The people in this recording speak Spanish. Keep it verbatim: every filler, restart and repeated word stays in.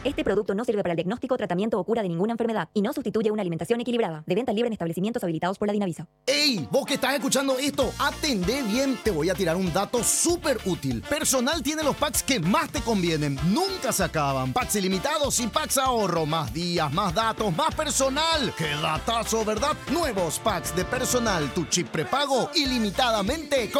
Este producto no sirve para el diagnóstico, tratamiento o cura de ninguna enfermedad y no sustituye una alimentación equilibrada. De venta libre en establecimientos habilitados por la Dinavisa. ¡Ey! Vos que estás escuchando esto, atendé bien. Te voy a tirar un dato súper útil. Personal tiene los packs que más te convienen. Nunca se acaban. Packs ilimitados y packs ahorro. Más días, más datos, más personal. ¡Qué datazo, verdad! Nuevos packs de Personal. Tu chip prepago ilimitadamente con